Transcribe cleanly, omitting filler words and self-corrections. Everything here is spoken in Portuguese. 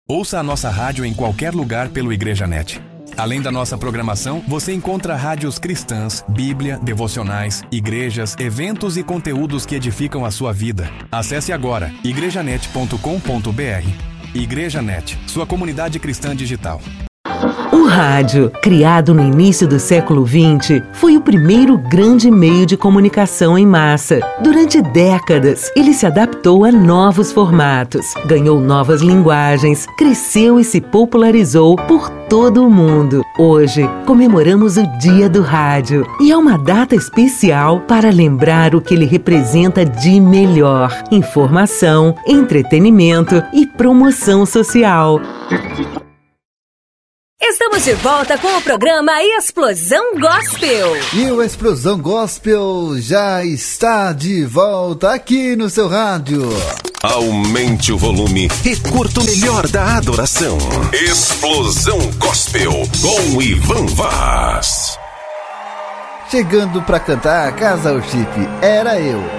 Ouça a nossa rádio em qualquer lugar pelo IgrejaNet. Além da nossa programação, você encontra rádios cristãs, Bíblia, devocionais, igrejas, eventos e conteúdos que edificam a sua vida. Acesse agora igrejanet.com.br. IgrejaNet, sua comunidade cristã digital. O rádio, criado no início do século XX, foi o primeiro grande meio de comunicação em massa. Durante décadas, ele se adaptou a novos formatos, ganhou novas linguagens, cresceu e se popularizou por todo o mundo. Hoje, comemoramos o Dia do Rádio e é uma data especial para lembrar o que ele representa de melhor: informação, entretenimento e promoção social. Estamos de volta com o programa Explosão Gospel. E o Explosão Gospel já está de volta aqui no seu rádio. Aumente o volume e curta o melhor da adoração. Explosão Gospel com Ivan Vaz. Chegando para cantar Casa Worship, Era Eu.